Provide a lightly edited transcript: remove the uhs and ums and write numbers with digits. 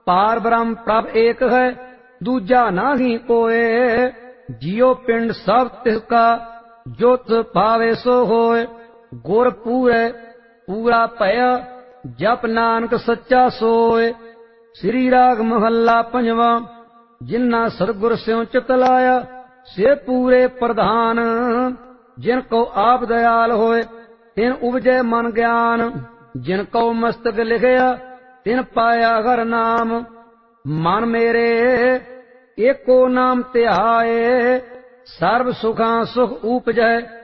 पार ब्रह्म प्रभ एक है, दूजा नाही कोय। जियो पिंड सब तिसका, जो तिस भावे सो होय। गुर पूरे पूरा भया, जप नानक सच्चा सोय। श्री राग महला पंजवा। जिन्ना सतगुर स्यों चित लाया, से पूरे प्रधान। जिनको आप दयाल होए, तिन उपजै मन ज्ञान। जिनको मस्तक लिखया, तिन पाया हर नाम। मन मेरे एको नाम तिहाए, सर्व सुखां सुख उपजै।